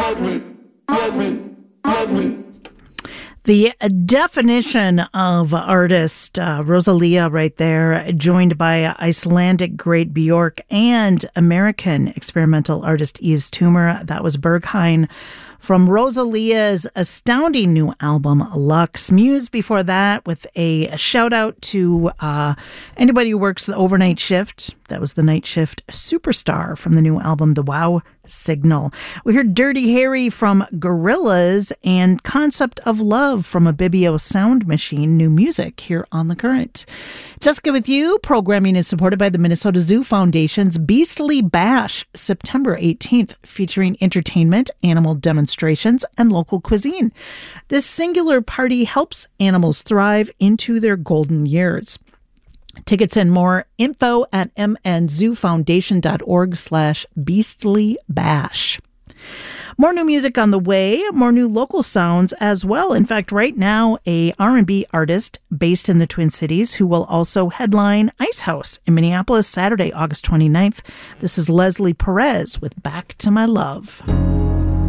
The definition of artist, Rosalia right there, joined by Icelandic great Björk and American experimental artist Yves Tumor. That was Berghain from Rosalia's astounding new album, Lux. Muse before that with a shout out to anybody who works the overnight shift. That was the Night Shift Superstar from the new album, The Wow Signal. We heard Dirty Harry from Gorillaz and Concept of Love from a Bibio Sound Machine. New music here on The Current. Jessica with you. Programming is supported by the Minnesota Zoo Foundation's Beastly Bash, September 18th, featuring entertainment, animal demonstrations, and local cuisine. This singular party helps animals thrive into their golden years. Tickets and more info at mnzoofoundation.org/beastlybash. More new music on the way, more new local sounds as well. In fact, right now, a R&B artist based in the Twin Cities who will also headline Ice House in Minneapolis Saturday, August 29th. This is Leslie Perez with Back to My Love.